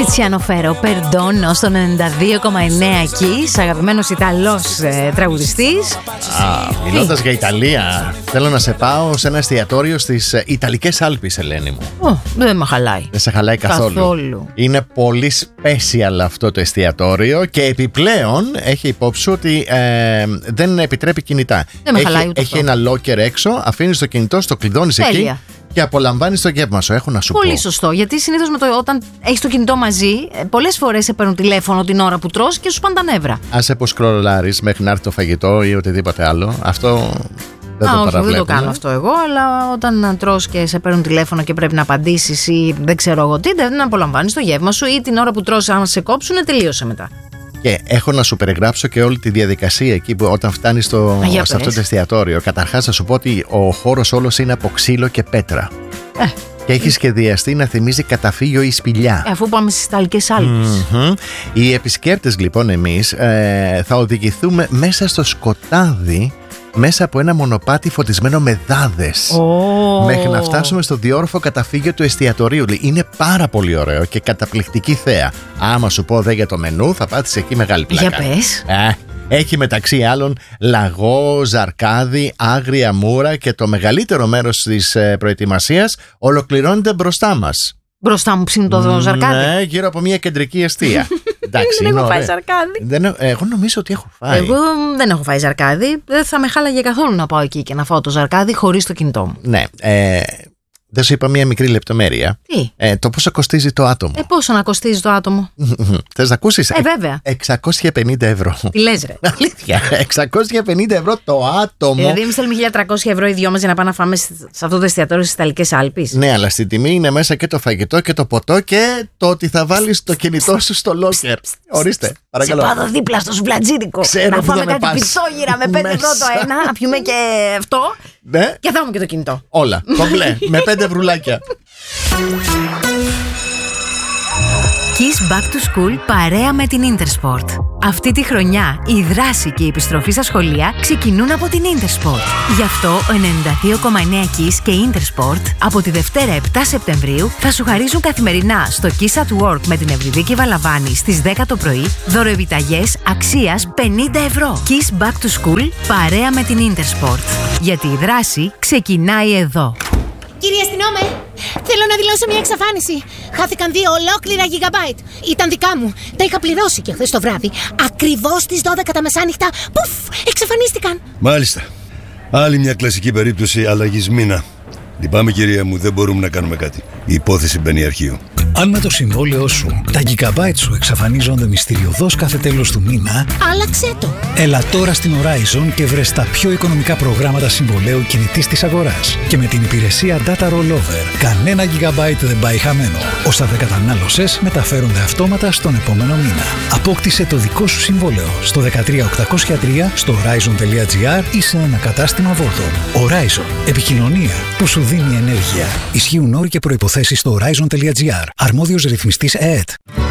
Τιτσιάνο Φέρο, Περντώνο στο 92,9 Kiss, αγαπημένος Ιταλός τραγουδιστής. Μιλώντας για Ιταλία, θέλω να σε πάω σε ένα εστιατόριο στις Ιταλικές Άλπεις, Ελένη μου. Δεν με χαλάει. Δεν σε χαλάει καθόλου. Είναι πολύ special αυτό το εστιατόριο και επιπλέον έχει υπόψη ότι δεν επιτρέπει κινητά. Δεν με χαλάει ούτε έχει ένα locker έξω, αφήνεις το κινητό, το κλειδώνεις εκεί και απολαμβάνεις το γεύμα σου. Έχω να σου πω. Πολύ σωστό. Γιατί συνήθως όταν έχεις το κινητό μαζί, πολλές φορές σε παίρνουν τηλέφωνο την ώρα που τρως και σου πάνε τα νεύρα. Άσε πως σκρολάρεις μέχρι να έρθει το φαγητό ή οτιδήποτε άλλο. Αυτό δεν το παραβλέπουμε. Δεν το κάνω αυτό εγώ, αλλά όταν τρως και σε παίρνουν τηλέφωνο και πρέπει να απαντήσεις ή δεν ξέρω εγώ τι, δεν απολαμβάνεις το γεύμα σου ή την ώρα που τρως, αν σε κόψουν, τελείωσε μετά. Και έχω να σου περιγράψω και όλη τη διαδικασία εκεί που όταν φτάνεις σε αυτό το εστιατόριο. Καταρχάς θα σου πω ότι ο χώρος όλος είναι από ξύλο και πέτρα. Και έχει σχεδιαστεί να θυμίζει καταφύγιο ή σπηλιά. Αφού πάμε στις Ιταλικές Άλπεις. Οι επισκέπτες λοιπόν εμείς θα οδηγηθούμε μέσα στο σκοτάδι, μέσα από ένα μονοπάτι φωτισμένο με δάδες, μέχρι να φτάσουμε στο διόρροφο καταφύγιο του εστιατορίου. Είναι πάρα πολύ ωραίο και καταπληκτική θέα. Άμα σου πω για το μενού, θα πάτεις εκεί μεγάλη πλάκα. Για πες. Έχει μεταξύ άλλων λαγό, ζαρκάδι, άγρια μούρα και το μεγαλύτερο μέρος της προετοιμασίας ολοκληρώνεται μπροστά μας. Μπροστά μου ψήνει το ζαρκάδι. Ναι, γύρω από μια κεντρική εστία. Εντάξει, δεν έχω φάει ζαρκάδι. Εγώ νομίζω ότι έχω φάει. Εγώ δεν έχω φάει ζαρκάδι. Δεν θα με χάλαγε καθόλου να πάω εκεί και να φάω το ζαρκάδι χωρίς το κινητό μου. Ναι. Δεν σου είπα μια μικρή λεπτομέρεια. Τι? Το πόσο κοστίζει το άτομο. Πόσο να κοστίζει το άτομο. Θες να ακούσεις? Βέβαια. 650 ευρώ. Τι λες ρε? Αλήθεια. 650 ευρώ το άτομο. Δηλαδή εμείς θέλουμε 1.300 ευρώ οι δυο μας για να πάμε να φάμε σε αυτό το εστιατόριο στις Ιταλικές Άλπεις. Ναι, αλλά στην τιμή είναι μέσα και το φαγητό και το ποτό και το ότι θα βάλεις το κινητό σου στο locker. Ορίστε, παρακαλώ. Σε πάω δίπλα στο σουβλατζίδικο. Να φάμε κάτι πιτσόγυρα με 5 ευρώ το ένα, να πιούμε και αυτό. Ναι. Και θα έχουμε και το κινητό. Όλα. Κομπλέ. Με 5 βρουλάκια. Kiss Back to School παρέα με την Intersport. Αυτή τη χρονιά η δράση και η επιστροφή στα σχολεία ξεκινούν από την Intersport. Γι' αυτό ο 92,9 Kiss και Intersport από τη Δευτέρα 7 Σεπτεμβρίου θα σου χαρίζουν καθημερινά στο Kiss at Work με την Ευρυδίκη Βαλαβάνη στις 10 το πρωί δωροεπιταγές αξίας 50 ευρώ. Kiss Back to School παρέα με την Intersport. Γιατί η δράση ξεκινάει εδώ. Κύριε αστυνόμε, θέλω να δηλώσω μια εξαφάνιση. Χάθηκαν 2 ολόκληρα gigabyte. Ήταν δικά μου. Τα είχα πληρώσει και χθες το βράδυ. Ακριβώς στις 12 τα μεσάνυχτα. Πουφ! Εξαφανίστηκαν. Μάλιστα. Άλλη μια κλασική περίπτωση αλλαγής μήνα. Λυπάμαι κυρία μου, δεν μπορούμε να κάνουμε κάτι. Η υπόθεση μπαίνει αρχείο. Αν με το συμβόλαιό σου τα gigabyte σου εξαφανίζονται μυστηριωδώς κάθε τέλος του μήνα, άλλαξε το. Έλα τώρα στην Horizon και βρες τα πιο οικονομικά προγράμματα συμβολαίου κινητής της αγοράς. Και με την υπηρεσία Data Rollover, κανένα gigabyte δεν πάει χαμένο. Όσα δεν κατανάλωσες μεταφέρονται αυτόματα στον επόμενο μήνα. Απόκτησε το δικό σου συμβόλαιο στο 13803 στο horizon.gr ή σε ένα κατάστημα Vodafone. Horizon. Επικοινωνία που σου δίνει ενέργεια. Ισχύουν όροι και προϋποθέσεις στο horizon.gr. Αρμόδιος ρυθμιστής ΕΕΤ.